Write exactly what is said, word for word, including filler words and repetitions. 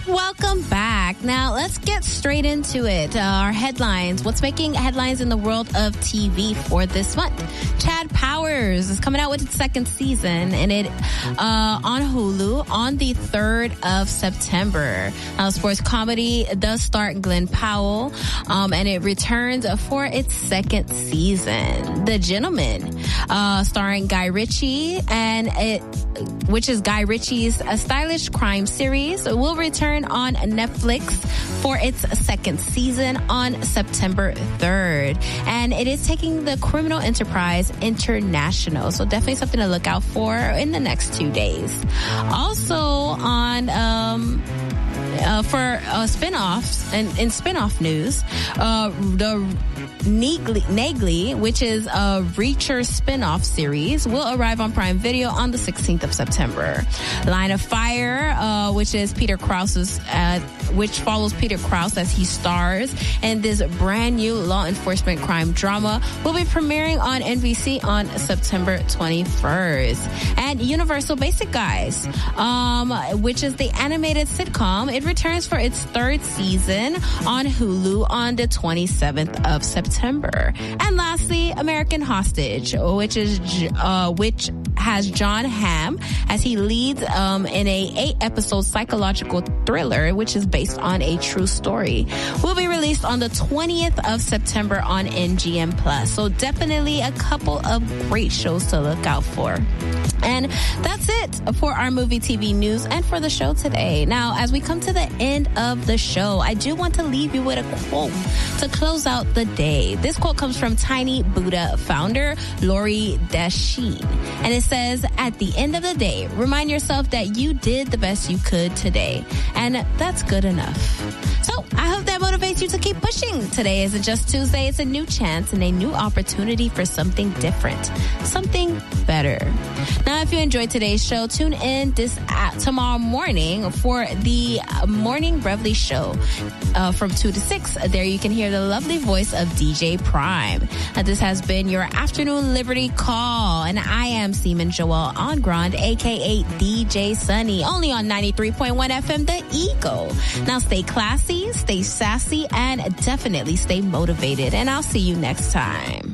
Welcome back. Now, let's get straight into it. Uh, our headlines. What's making headlines in the world of T V for this month? Chad Powers is coming out with its second season, and it uh, on Hulu on the third of September. Now, sports comedy does star Glenn Powell, um, and it returns for its second season. The Gentleman, uh, starring Guy Ritchie, and it, which is Guy Ritchie's a stylish crime series, will return on Netflix for its second season on September third. And it is taking the Criminal Enterprise international. So definitely something to look out for in the next two days. Also on, um, Uh, for uh, spinoffs and in spinoff news, uh, the Negley, Negley, which is a Reacher spinoff series, will arrive on Prime Video on the sixteenth of September. Line of Fire, uh, which is Peter Krause's, uh, which follows Peter Krause as he stars in this brand new law enforcement crime drama, will be premiering on N B C on September twenty-first. And Universal Basic Guys, um, which is the animated sitcom, it returns for its third season on Hulu on the twenty-seventh of September. And lastly, American Hostage, which is uh, which has John Hamm as he leads um, in a eight episode psychological thriller, which is based on a true story, will be released on the twentieth of September on M G M Plus. So definitely a couple of great shows to look out for. And that's it for our movie T V news and for the show today. Now, as we come to the end of the show, I do want to leave you with a quote to close out the day. This quote comes from Tiny Buddha founder Lori Dasheen. And it says, at the end of the day, remind yourself that you did the best you could today. And that's good enough. So I hope that motivates you to keep pushing. Today isn't just Tuesday. It's a new chance and a new opportunity for something different, something better. Now, if you enjoyed today's show, tune in this uh, tomorrow morning for the Morning Reveille show uh, from two to six. There you can hear the lovely voice of D J Prime. Uh, this has been your Afternoon Liberty Call, and I am Seaman Joel Engrand, a k a. D J Sunny, only on ninety-three point one F M, The Eagle. Now, stay classy, stay sassy, and definitely stay motivated, and I'll see you next time.